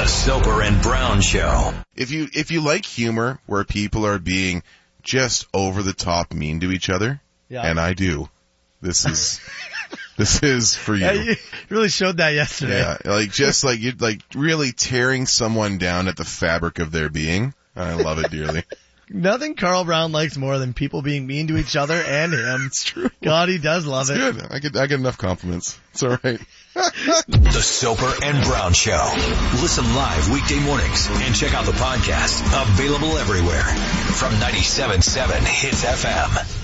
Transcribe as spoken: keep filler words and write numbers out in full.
The Soper and Brown Show. If you if you like humor where people are being just over the top mean to each other, Yeah. and I do, this is this is for you. Yeah, you really showed that yesterday. Yeah, like just like you like really tearing someone down at the fabric of their being. I love it dearly. Nothing Carl Brown likes more than people being mean to each other and him. It's true. God, he does love It's it. good. I get I get enough compliments. It's all right. The Soper and Brown Show. Listen live weekday mornings and check out the podcast. Available everywhere from ninety-seven point seven Hits F M.